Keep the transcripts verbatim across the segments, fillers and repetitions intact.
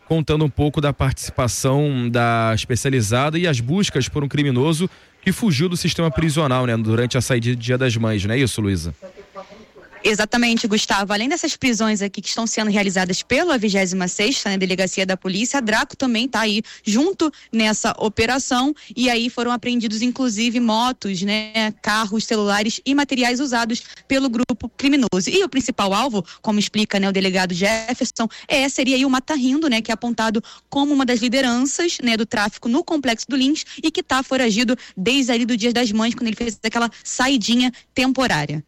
contando um pouco da participação da especializada e as buscas por um criminoso que fugiu do sistema prisional, né, durante a saída de Dia das Mães, não é isso, Luísa? Exatamente, Gustavo. Além dessas prisões aqui que estão sendo realizadas pela vigésima sexta, né, Delegacia da Polícia, a Draco também está aí junto nessa operação, e aí foram apreendidos inclusive motos, né, carros, celulares e materiais usados pelo grupo criminoso. E o principal alvo, como explica, né, o delegado Jefferson, é, seria aí o Mata Rindo, né, que é apontado como uma das lideranças, né, do tráfico no Complexo do Lins e que está foragido desde ali do Dia das Mães, quando ele fez aquela saidinha temporária.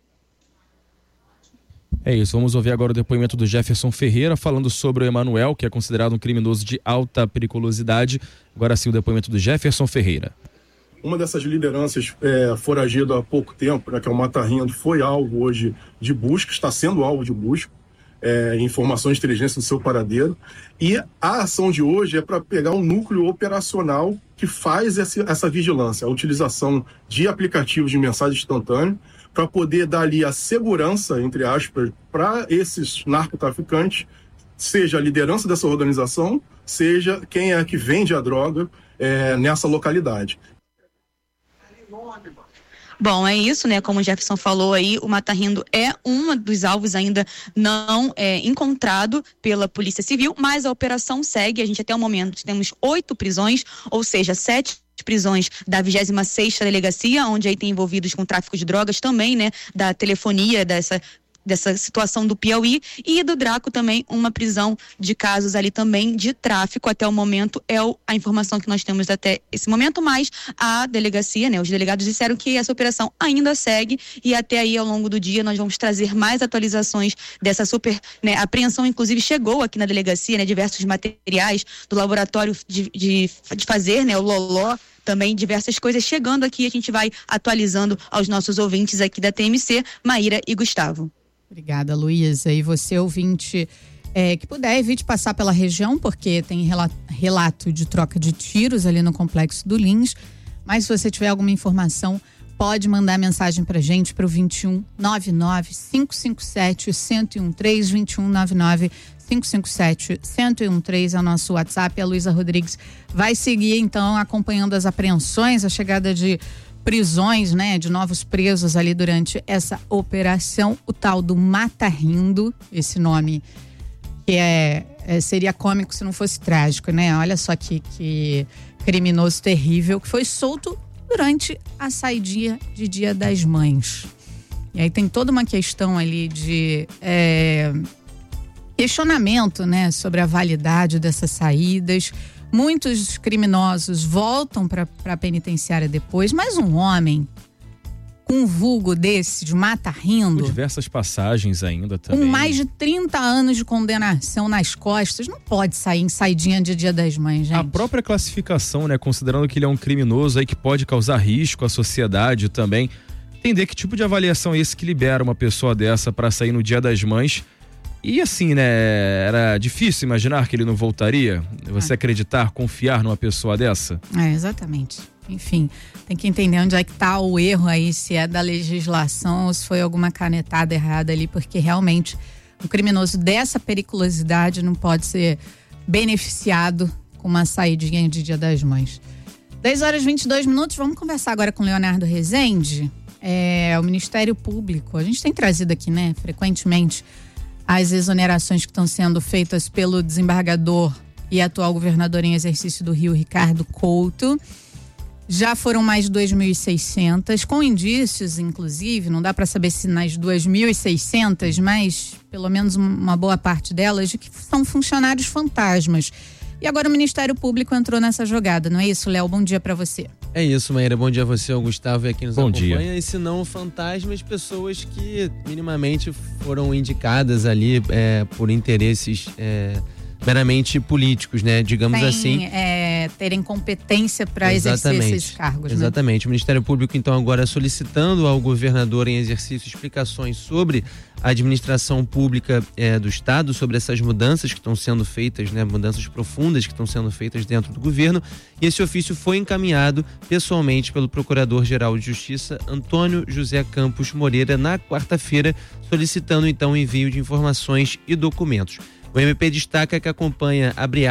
É isso, vamos ouvir agora o depoimento do Jefferson Ferreira falando sobre o Emanuel, que é considerado um criminoso de alta periculosidade. Agora sim o depoimento do Jefferson Ferreira. Uma dessas lideranças é, foragido há pouco tempo, né, que é o Mata Rindo, foi alvo hoje de busca, está sendo alvo de busca, é, informações de inteligência do seu paradeiro. E a ação de hoje é para pegar um núcleo operacional que faz essa, essa vigilância, a utilização de aplicativos de mensagem instantânea, para poder dar ali a segurança, entre aspas, para esses narcotraficantes, seja a liderança dessa organização, seja quem é que vende a droga é, nessa localidade. Bom, é isso, né? Como o Jefferson falou aí, o Mata Rindo é um dos alvos ainda não é, encontrado pela Polícia Civil, mas a operação segue. A gente até o momento temos oito prisões, ou seja, sete prisões da vigésima sexta Delegacia, onde aí tem envolvidos com tráfico de drogas também, né? Da telefonia, dessa dessa situação do Piauí, e do Draco também uma prisão de casos ali também de tráfico. Até o momento é o, a informação que nós temos até esse momento, mas a delegacia, né, os delegados disseram que essa operação ainda segue, e até aí ao longo do dia nós vamos trazer mais atualizações dessa super, né, apreensão. Inclusive chegou aqui na delegacia, né, diversos materiais do laboratório de, de, de fazer, né, o Loló, também diversas coisas chegando aqui. A gente vai atualizando aos nossos ouvintes aqui da T M C, Maíra e Gustavo. Obrigada, Luísa. E você, ouvinte, é, que puder, evite passar pela região, porque tem relato, relato de troca de tiros ali no Complexo do Lins. Mas se você tiver alguma informação, pode mandar mensagem pra gente para o vinte e um, nove nove, cinco cinco sete, um zero um três, vinte e um, nove nove, cinco cinco sete, um zero um três é o nosso WhatsApp. A Luísa Rodrigues vai seguir, então, acompanhando as apreensões, a chegada de prisões, né, de novos presos ali durante essa operação, o tal do Mata Rindo, esse nome que é, é, seria cômico se não fosse trágico, né? Olha só que, que criminoso terrível, que foi solto durante a saidinha de Dia das Mães. E aí tem toda uma questão ali de é, questionamento, né, sobre a validade dessas saídas. Muitos criminosos voltam para a penitenciária depois, mas um homem com um vulgo desse, de Mata Rindo, com diversas passagens ainda também, com mais de trinta anos de condenação nas costas, não pode sair em saidinha de Dia das Mães, gente. A própria classificação, né, considerando que ele é um criminoso aí que pode causar risco à sociedade também, entender que tipo de avaliação é esse que libera uma pessoa dessa para sair no Dia das Mães. E assim, né, era difícil imaginar que ele não voltaria? Você ah. acreditar, confiar numa pessoa dessa? É, exatamente. Enfim, tem que entender onde é que tá o erro aí, se é da legislação ou se foi alguma canetada errada ali, porque realmente um criminoso dessa periculosidade não pode ser beneficiado com uma saidinha de Dia das Mães. dez horas e vinte e dois minutos, vamos conversar agora com o Leonardo Rezende, é, o Ministério Público. A gente tem trazido aqui, né, frequentemente, as exonerações que estão sendo feitas pelo desembargador e atual governador em exercício do Rio, Ricardo Couto. Já foram mais de dois mil e seiscentas, com indícios, inclusive, não dá para saber se nas duas mil e seiscentas, mas pelo menos uma boa parte delas, de que são funcionários fantasmas. E agora o Ministério Público entrou nessa jogada, não é isso, Léo? Bom dia para você. É isso, Maíra. Bom dia a você, ao Gustavo, e aqui nos Bom acompanha. Dia. E se não fantasmas, pessoas que minimamente foram indicadas ali é, por interesses é, meramente políticos, né? Digamos Sem, assim. É, terem competência para exercer esses cargos. Exatamente. Né? O Ministério Público, então, agora solicitando ao governador em exercício explicações sobre a administração pública é, do Estado, sobre essas mudanças que estão sendo feitas, né? Mudanças profundas que estão sendo feitas dentro do governo. E esse ofício foi encaminhado pessoalmente pelo Procurador-Geral de Justiça, Antônio José Campos Moreira, na quarta-feira, solicitando, então, o envio de informações e documentos. O M P destaca que acompanha, abre